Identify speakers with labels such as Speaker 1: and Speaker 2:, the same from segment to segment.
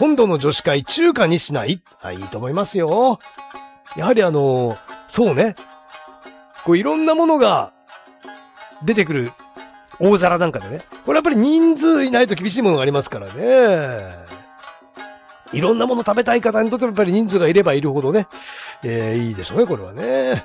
Speaker 1: 今度の女子会中華にしない？はい、いいと思いますよ。やはりそうね。こういろんなものが出てくる大皿なんかでね。これやっぱり人数いないと厳しいものがありますからね。いろんなもの食べたい方にとってもやっぱり人数がいればいるほどね、いいでしょうね、これはね。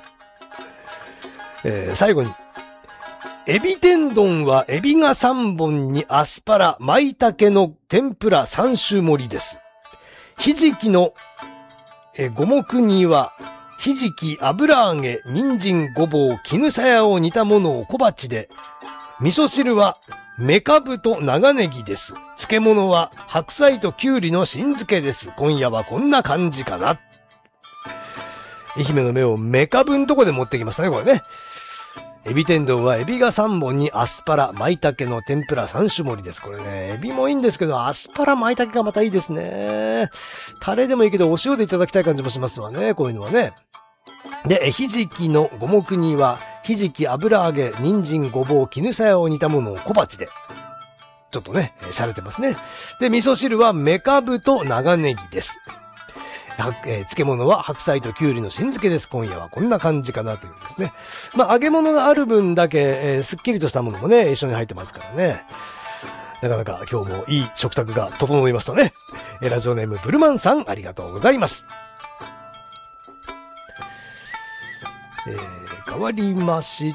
Speaker 1: 最後に。エビ天丼はエビが3本にアスパラ、舞茸の天ぷら3種盛りです。ひじきの五目煮は、ひじき、油揚げ、人参、ごぼう、絹さやを煮たものを小鉢で、味噌汁は、めかぶと長ネギです。漬物は、白菜ときゅうりの新漬けです。今夜はこんな感じかな。愛媛の目をめかぶんとこで持ってきましたね、これね。エビ天丼はエビが3本にアスパラ、舞茸の天ぷら3種盛りです。これね、エビもいいんですけど、アスパラ、舞茸がまたいいですね。タレでもいいけど、お塩でいただきたい感じもしますわね、こういうのはね。で、ひじきの五目煮は、ひじき、油揚げ、人参、ごぼう、絹さやを煮たものを小鉢で。ちょっとね、洒落てますね。で、味噌汁はめかぶと長ネギです。漬物は白菜ときゅうりの新漬けです。今夜はこんな感じかなというですね。まあ、揚げ物がある分だけ、すっきりとしたものもね、一緒に入ってますからね。なかなか今日もいい食卓が整いましたね。ラジオネームブルマンさん、ありがとうございます。変わりまして、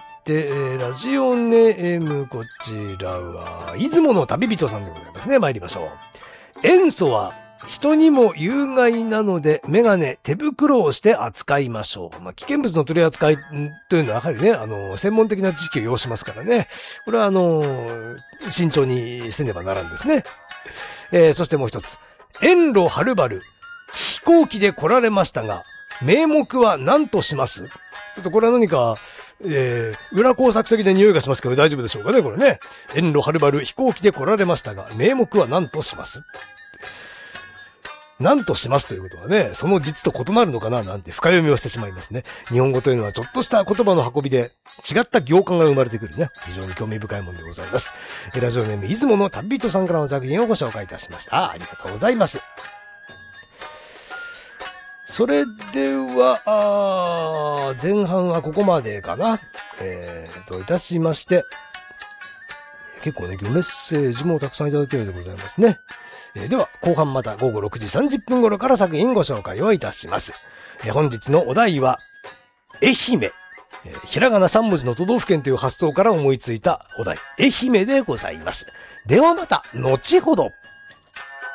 Speaker 1: ラジオネームこちらは、出雲の旅人さんでございますね。参りましょう。塩素は、人にも有害なので、メガネ、手袋をして扱いましょう。まあ、危険物の取り扱いというのはやはりね、専門的な知識を要しますからね。これは慎重にせねばならんですね。そしてもう一つ。遠路はるばる、飛行機で来られましたが、名目は何とします？ちょっとこれは何か、裏工作的な匂いがしますけど大丈夫でしょうかね、これね。遠路はるばる、飛行機で来られましたが、名目は何とします？何としますということはね、その実と異なるのかななんて深読みをしてしまいますね。日本語というのはちょっとした言葉の運びで違った行間が生まれてくるね。非常に興味深いものでございます。ラジオネーム出雲の旅人さんからの作品をご紹介いたしました。ありがとうございます。それでは、前半はここまでかな。いたしまして、結構ね、メッセージもたくさんいただけるでございますね。では、後半また午後6時30分頃から作品ご紹介をいたします。本日のお題は、愛媛。ひらがな3文字の都道府県という発想から思いついたお題、愛媛でございます。ではまた、後ほど。